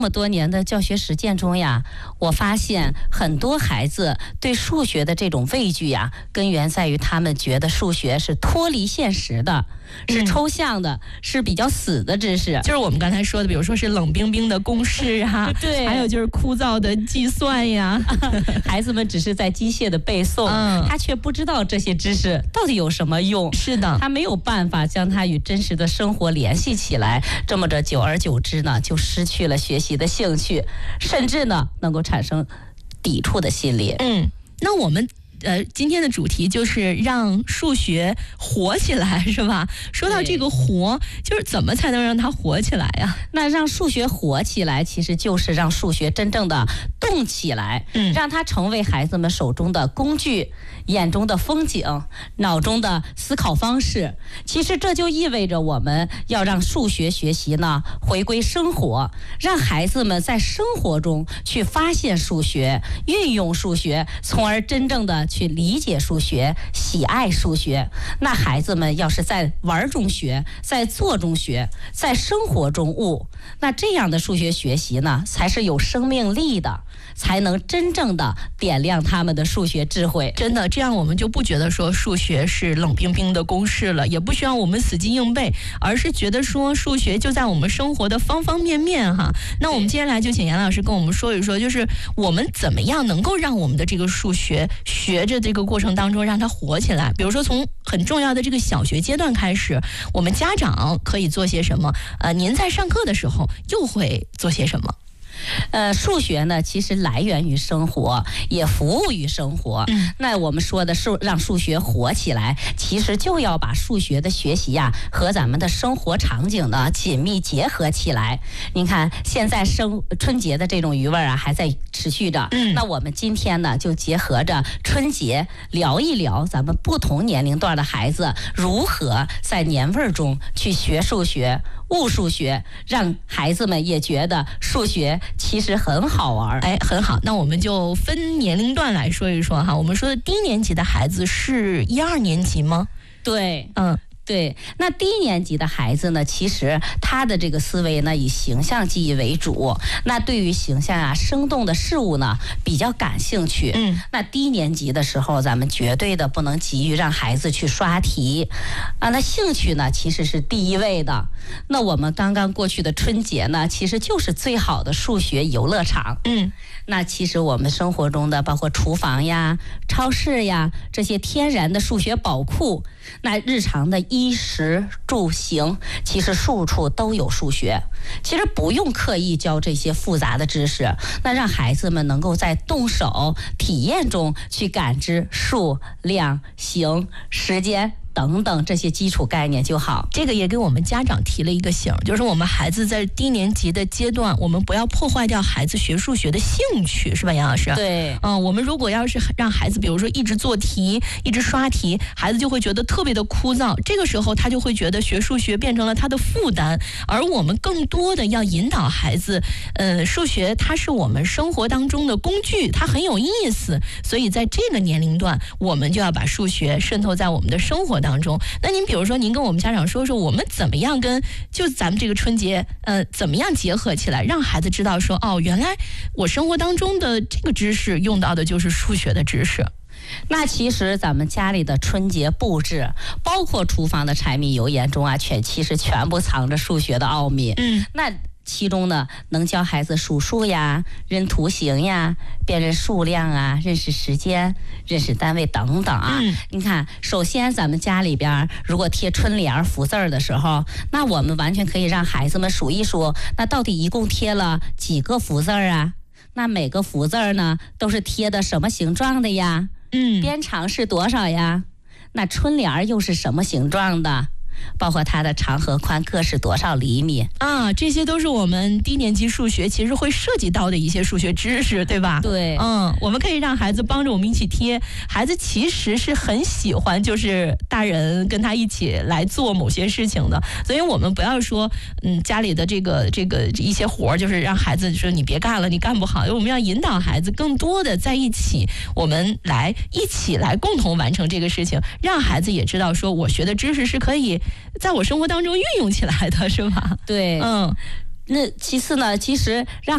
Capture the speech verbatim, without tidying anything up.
这么多年的教学实践中呀，我发现很多孩子对数学的这种畏惧呀，根源在于他们觉得数学是脱离现实的，是抽象的，嗯、是比较死的知识。 就是我们刚才说的，比如说是冷冰冰的公式啊， 对， 还有就是枯燥的计算呀。 孩子们只是在机械的背诵，嗯、他却不知道这些知识到底有什么用。 是的， 他没有办法将它与真实的生活联系起来。这么着，久而久之呢，就失去了学习的兴趣，甚至呢能够产生抵触的心理。 嗯，那我们呃今天的主题就是让数学活起来，是吧？说到这个活，就是怎么才能让它活起来呀？ 那让数学活起来，其实就是让数学真正的动起来，嗯，让它成为孩子们手中的工具，眼中的风景，脑中的思考方式。其实这就意味着我们要让数学学习呢回归生活，让孩子们在生活中去发现数学，运用数学，从而真正的去理解数学，喜爱数学。那孩子们要是在玩中学，在做中学，在生活中悟，那这样的数学学习呢才是有生命力的，才能真正的点亮他们的数学智慧。 真的，这样我们就不觉得说数学是冷冰冰的公式了，也不需要我们死记硬背，而是觉得说数学就在我们生活的方方面面哈。那我们接下来就请杨老师跟我们说一说，就是我们怎么样能够让我们的这个数学学着这个过程当中让它活起来。比如说从很重要的这个小学阶段开始，我们家长可以做些什么？呃，您在上课的时候又会做些什么？ 呃，数学呢，其实来源于生活，也服务于生活。嗯，那我们说的是让数学活起来，其实就要把数学的学习呀和咱们的生活场景呢紧密结合起来。您看，现在生春节的这种余味啊还在持续着。嗯，那我们今天呢就结合着春节聊一聊咱们不同年龄段的孩子如何在年味儿中去学数学。悟数学，让孩子们也觉得数学其实很好玩。 哎，很好，那我们就分年龄段来说一说哈。我们说的低年级的孩子是一二年级吗？ 对，嗯。对，那低年级的孩子呢，其实他的这个思维呢以形象记忆为主，那对于形象啊生动的事物呢比较感兴趣。嗯，那低年级的时候，咱们绝对的不能急于让孩子去刷题啊，那兴趣呢其实是第一位的。那我们刚刚过去的春节呢，其实就是最好的数学游乐场。嗯，那其实我们生活中的包括厨房呀、超市呀这些天然的数学宝库，那日常的衣食住行，其实处处都有数学。其实不用刻意教这些复杂的知识，那让孩子们能够在动手体验中去感知数、量、形、时间等等这些基础概念就好。 这个也给我们家长提了一个醒，就是我们孩子在低年级的阶段，我们不要破坏掉孩子学数学的兴趣，是吧，杨老师？ 对， 嗯、呃，我们如果要是让孩子，比如说一直做题，一直刷题，孩子就会觉得特别的枯燥，这个时候他就会觉得学数学变成了他的负担。而我们更多的要引导孩子，呃，数学它是我们生活当中的工具，它很有意思，所以在这个年龄段，我们就要把数学渗透在我们的生活当中。那您比如说，您跟我们家长说说，我们怎么样跟就咱们这个春节，呃，怎么样结合起来，让孩子知道说，哦，原来我生活当中的这个知识用到的就是数学的知识。 那其实咱们家里的春节布置，包括厨房的柴米油盐中啊，全其实全部藏着数学的奥秘。嗯，那其中呢，能教孩子数数呀、认图形呀、辨认数量啊、认识时间、认识单位等等啊。嗯，你看，首先咱们家里边如果贴春联福字儿的时候，那我们完全可以让孩子们数一数，那到底一共贴了几个福字儿啊？那每个福字儿呢，都是贴的什么形状的呀？嗯，边长是多少呀？那春联又是什么形状的？包括它的长和宽各是多少厘米啊？这些都是我们低年级数学其实会涉及到的一些数学知识，对吧？ 对， 嗯，我们可以让孩子帮着我们一起贴。孩子其实是很喜欢，就是大人跟他一起来做某些事情的。所以我们不要说，嗯，家里的这个这个一些活儿，就是让孩子说你别干了，你干不好。我们要引导孩子更多的在一起，我们来一起来共同完成这个事情，让孩子也知道说我学的知识是可以在我生活当中运用起来的，是吧？ 对， 嗯， 那其次呢，其实让